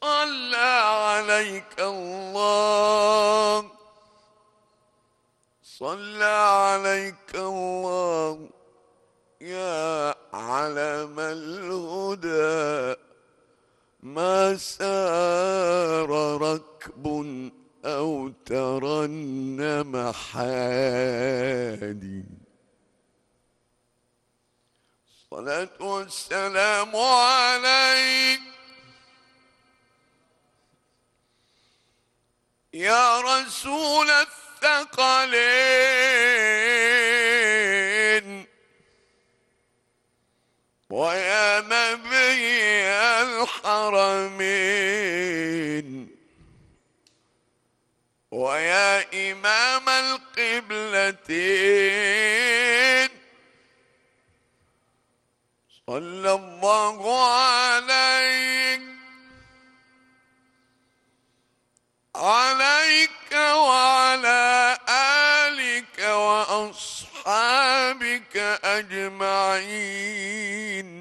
صلى عليك الله، صلى عليك الله يا علم الهدى. ما سار ركب أو ترنم حادي. الصلاة والسلام عليك يا رسول الثقلين ويا نبي الحرمين ويا إمام القبلتين. صلى الله عليك وعلى آلك وأصحابك أجمعين.